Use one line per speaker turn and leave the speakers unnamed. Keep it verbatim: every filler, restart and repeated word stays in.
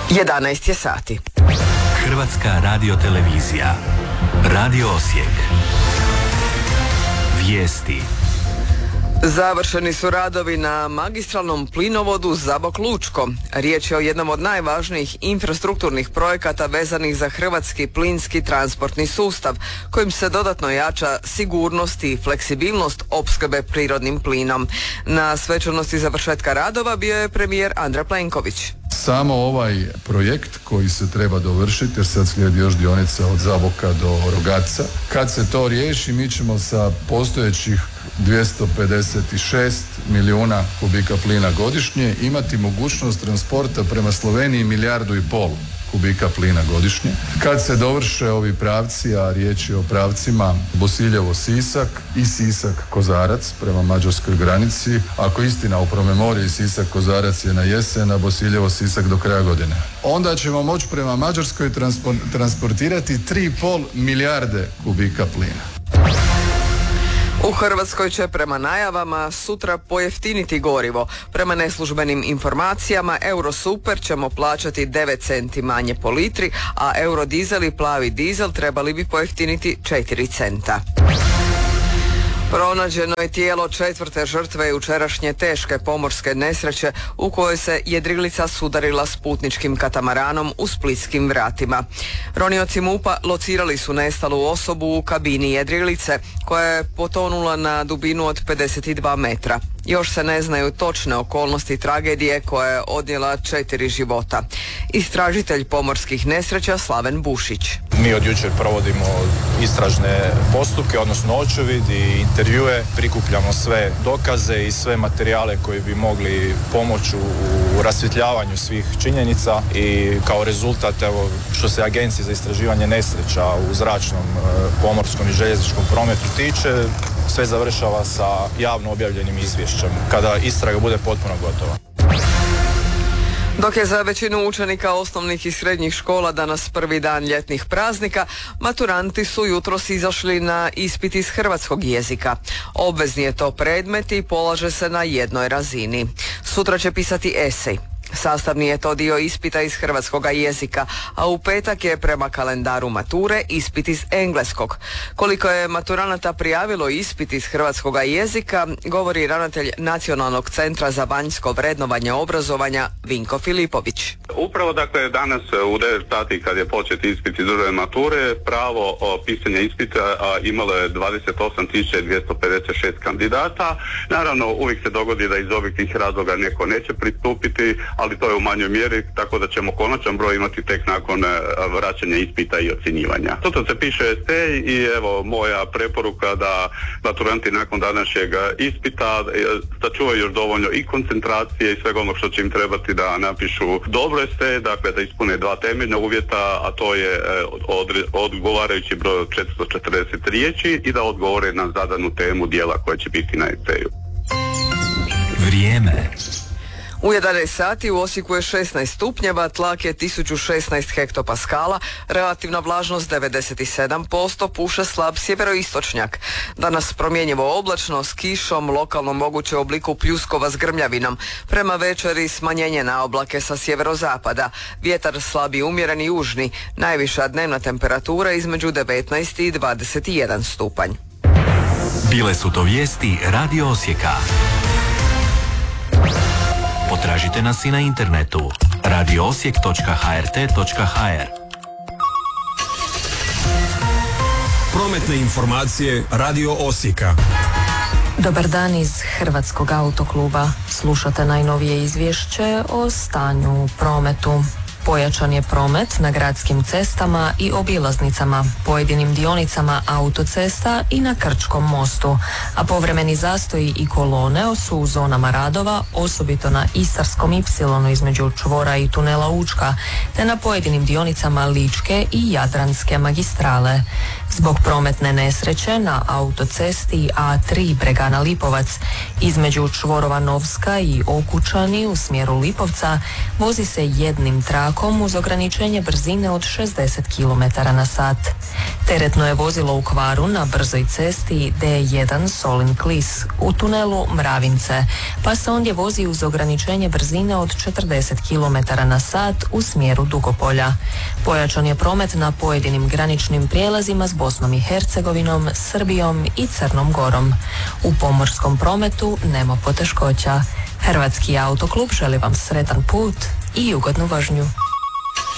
jedanaest je sati.
Hrvatska radiotelevizija. Radio Osijek. Vijesti.
Završeni su radovi na magistralnom plinovodu Zabok-Lučko. Riječ je o jednom od najvažnijih infrastrukturnih projekata vezanih za hrvatski plinski transportni sustav, kojim se dodatno jača sigurnost i fleksibilnost opskrbe prirodnim plinom. Na svečanosti završetka radova bio je premijer Andrej Plenković.
Samo ovaj projekt koji se treba dovršiti, jer sad slijedi još dionica od Zaboka do Rogatca. Kad se to riješi, mi ćemo sa postojećih dvjesto pedeset šest milijuna kubika plina godišnje imati mogućnost transporta prema Sloveniji milijardu i pol kubika plina godišnje. Kad se dovrše ovi pravci, a riječ je o pravcima Bosiljevo-Sisak i Sisak-Kozarac prema mađarskoj granici, ako istina u promemoriji Sisak-Kozarac je na jesen, a Bosiljevo-Sisak do kraja godine, onda ćemo moći prema Mađarskoj transportirati tri i pol milijarde kubika plina.
U Hrvatskoj će prema najavama sutra pojeftiniti gorivo. Prema neslužbenim informacijama Eurosuper ćemo plaćati devet centi manje po litri, a Eurodizel i plavi dizel trebali bi pojeftiniti četiri centa. Pronađeno je tijelo četvrte žrtve jučerašnje teške pomorske nesreće u kojoj se jedrilica sudarila s putničkim katamaranom u Splitskim vratima. Ronioci MUP-a locirali su nestalu osobu u kabini jedrilice koja je potonula na dubinu od pedeset dva metra. Još se ne znaju točne okolnosti tragedije koja je odnijela četiri života. Istražitelj pomorskih nesreća Slaven Bušić.
Mi od jučer provodimo istražne postupke, odnosno očevid i intervjue, prikupljamo sve dokaze i sve materijale koji bi mogli pomoći u rasvjetljavanju svih činjenica i kao rezultat, evo, što se Agencije za istraživanje nesreća u zračnom, pomorskom i željezničkom prometu tiče, sve završava sa javno objavljenim izvješćem kada istraga bude potpuno gotova.
Dok je za većinu učenika osnovnih i srednjih škola danas prvi dan ljetnih praznika, maturanti su jutros izašli na ispit iz hrvatskog jezika. Obvezni je to predmet i polaže se na jednoj razini. Sutra će pisati esej. Sastavni je to dio ispita iz hrvatskoga jezika, a u petak je prema kalendaru mature ispit iz engleskog. Koliko je maturanata prijavilo ispit iz hrvatskoga jezika, govori ravnatelj Nacionalnog centra za vanjsko vrednovanje obrazovanja Vinko Filipović.
Upravo dakle danas u devet sati kad je počet ispit iz državne mature, pravo o pisanja ispita a, imalo je dvadeset osam tisuća dvjesto pedeset šest kandidata. Naravno uvijek se dogodi da iz objektivnih razloga neko neće pristupiti, ali to je u manjoj mjeri, tako da ćemo konačan broj imati tek nakon vraćanja ispita i ocjenjivanja. Sutra se piše esej i evo moja preporuka da maturanti nakon današnjeg ispita sačuvaju još dovoljno i koncentracije i svega onog što će im trebati da napišu dobro esej, dakle da ispune dva temeljna uvjeta, a to je od, odgovarajući broj četiristo četrdeset riječi i da odgovore na zadanu temu dijela koja će biti na eseju.
Vrijeme.
U jedanaest sati u Osijeku je šesnaest stupnjeva, tlak je tisuću šesnaest hektopaskala, relativna vlažnost devedeset sedam posto, puše slab sjeveroistočnjak. Danas promjenjivo oblačno s kišom, lokalno moguće u obliku pljuskova s grmljavinom. Prema večeri smanjenje na oblake sa sjeverozapada. Vjetar slabi umjeren i južni. Najviša dnevna temperatura između devetnaest i dvadeset jedan stupanj.
Bile su to vijesti Radio Osijeka. Potražite nas i na internetu radio osijek točka ha er te točka ha er.
Prometne informacije Radio Osijeka.
Dobar dan iz Hrvatskog autokluba. Slušate najnovije izvješće o stanju u prometu. Pojačan je promet na gradskim cestama i obilaznicama, pojedinim dionicama autocesta i na Krčkom mostu, a povremeni zastoji i kolone su u zonama radova, osobito na Istarskom ipsilonu između čvora i tunela Učka, te na pojedinim dionicama Ličke i Jadranske magistrale. Zbog prometne nesreće na autocesti A tri Bregana Lipovac između čvorova Novska i Okučani u smjeru Lipovca vozi se jednim trakom vlakom uz ograničenje brzine od šezdeset kilometara na sat. Teretno je vozilo u kvaru na brzoj cesti D jedan Solin-Klis u tunelu Mravince, pa se ondje vozi uz ograničenje brzine od četrdeset kilometara na sat u smjeru Dugopolja. Pojačan je promet na pojedinim graničnim prijelazima s Bosnom i Hercegovinom, Srbijom i Crnom Gorom. U pomorskom prometu nema poteškoća. Hrvatski autoklub želi vam sretan put i ugodnu vožnju.